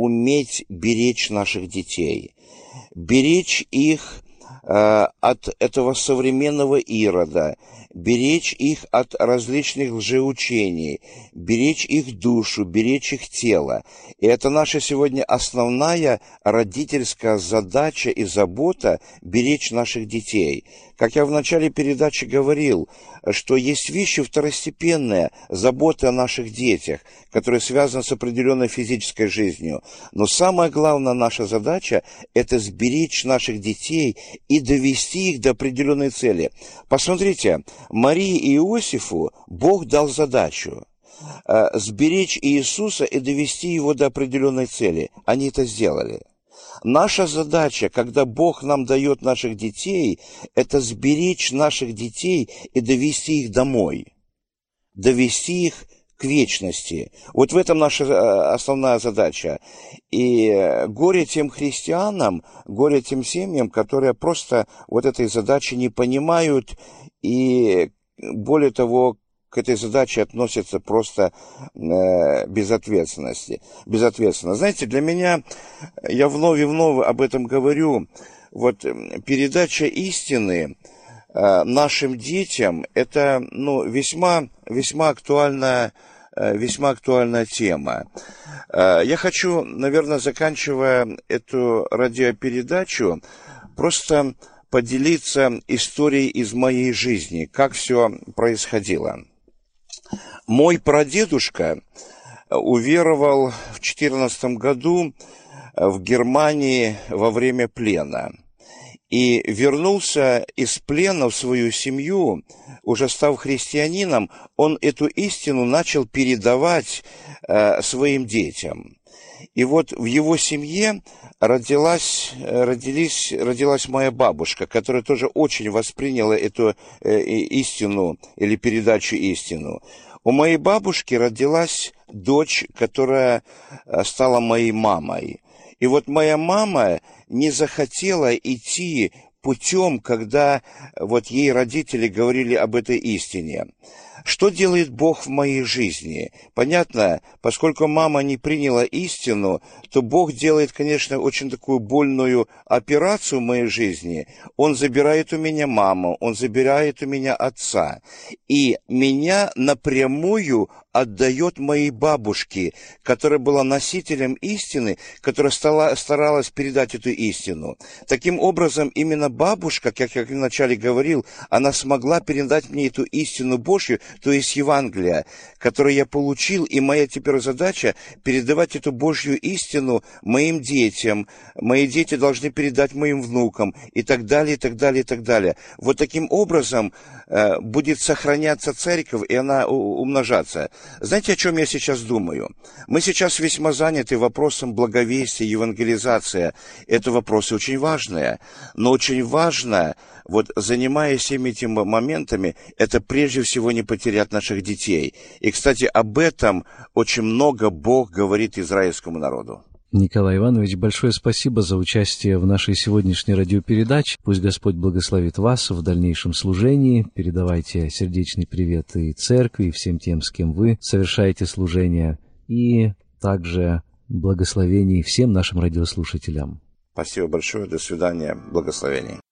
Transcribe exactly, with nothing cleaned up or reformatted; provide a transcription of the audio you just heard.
уметь беречь наших детей, беречь их э, от этого современного Ирода, беречь их от различных лжеучений, беречь их душу, беречь их тело. И это наша сегодня основная родительская задача и забота – беречь наших детей. Как я в начале передачи говорил, что есть вещи второстепенные, заботы о наших детях, которые связаны с определенной физической жизнью. Но самая главная наша задача – это сберечь наших детей и довести их до определенной цели. Посмотрите, Марии и Иосифу Бог дал задачу э, сберечь Иисуса и довести его до определенной цели. Они это сделали. Наша задача, когда Бог нам дает наших детей, это сберечь наших детей и довести их домой, довести их к вечности. Вот в этом наша основная задача. И горе тем христианам, горе тем семьям, которые просто вот этой задачи не понимают и, более того, к этой задаче относятся просто э, безответственности. Безответственно. Знаете, для меня, я вновь и вновь об этом говорю, вот передача истины э, нашим детям, это ну, весьма, весьма актуальная, э, весьма актуальная тема. Э, я хочу, наверное, заканчивая эту радиопередачу, просто поделиться историей из моей жизни, как все происходило. Мой прадедушка уверовал в четырнадцатом году в Германии во время плена и вернулся из плена в свою семью, уже став христианином, он эту истину начал передавать э, своим детям. И вот в его семье родилась, родились, родилась моя бабушка, которая тоже очень восприняла эту э, истину или передачу истину. У моей бабушки родилась дочь, которая стала моей мамой. И вот моя мама не захотела идти путем, когда вот ей родители говорили об этой истине. Что делает Бог в моей жизни? Понятно, поскольку мама не приняла истину, то Бог делает, конечно, очень такую больную операцию в моей жизни. Он забирает у меня маму, Он забирает у меня отца. И меня напрямую отдает моей бабушке, которая была носителем истины, которая стала, старалась передать эту истину. Таким образом, именно бабушка, как я вначале говорил, она смогла передать мне эту истину Божью, то есть Евангелие, которое я получил, и моя теперь задача передавать эту Божью истину моим детям. Мои дети должны передать моим внукам, и так далее, и так далее, и так далее. Вот таким образом э, будет сохраняться церковь, и она умножаться. Знаете, о чем я сейчас думаю? Мы сейчас весьма заняты вопросом благовестия, евангелизации. Это вопросы очень важные. Но очень важно, вот занимаясь всеми этими моментами, это прежде всего не потерять наших детей. И, кстати, об этом очень много Бог говорит израильскому народу. Николай Иванович, большое спасибо за участие в нашей сегодняшней радиопередаче. Пусть Господь благословит вас в дальнейшем служении. Передавайте сердечный привет и церкви, и всем тем, с кем вы совершаете служение, и также благословений всем нашим радиослушателям. Спасибо большое. До свидания. Благословений.